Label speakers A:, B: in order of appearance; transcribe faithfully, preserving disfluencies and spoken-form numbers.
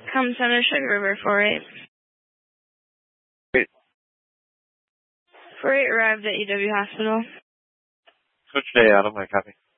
A: Come Center, Sugar River, four eight.
B: Great.
A: four eight arrived at E W Hospital.
B: Switch day, Adam, I copy.